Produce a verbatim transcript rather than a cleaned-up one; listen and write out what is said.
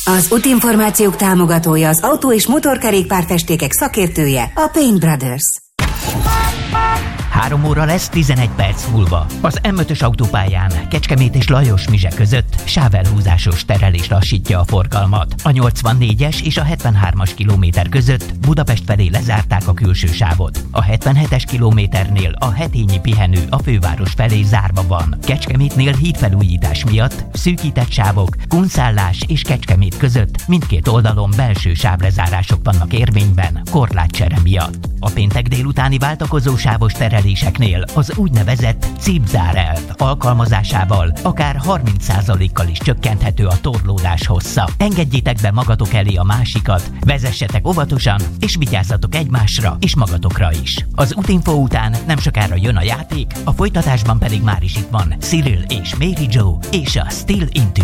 Az útinformációk támogatója, az autó- és motorkerékpárfestékek szakértője, a Paint Brothers. Három óra lesz tizenegy perc múlva. Az M ötös autópályán Kecskemét és Lajos-Mizse között sávelhúzásos terelés lassítja a forgalmat. A nyolcvannégyes és a hetvenhármas kilométer között Budapest felé lezárták a külső sávot. A hetvenhetes kilométernél a hetényi pihenő a főváros felé zárva van. Kecskemétnél hídfelújítás miatt szűkített sávok, Kunszállás és Kecskemét között mindkét oldalon belső sávlezárások vannak érvényben korlátcsere miatt. A péntek délutáni váltakozó sávos tereléseknél az úgynevezett cipzárelv alkalmazásával akár harminc százalékkal is csökkenthető a torlódás hossza. Engedjétek be magatok elé a másikat, vezessetek óvatosan, és vigyázzatok egymásra és magatokra is. Az útinfo után nem sokára jön a játék, a folytatásban pedig már is itt van Cyril és Mary Joe és a Still Into.